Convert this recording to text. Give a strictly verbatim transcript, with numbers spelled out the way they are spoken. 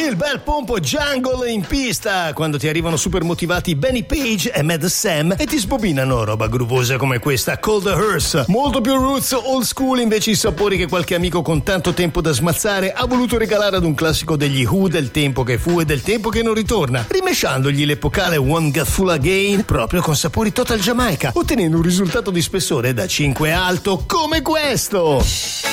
Il bel pompo jungle in pista quando ti arrivano super motivati Benny Page e Mad Sam e ti sbobinano roba groovosa come questa Cold Hearse. Molto più roots, old school invece i sapori che qualche amico con tanto tempo da smazzare ha voluto regalare ad un classico degli Who del tempo che fu e del tempo che non ritorna, rimesciandogli l'epocale One Gutful Again proprio con sapori Total Jamaica, ottenendo un risultato di spessore da cinque alto come questo.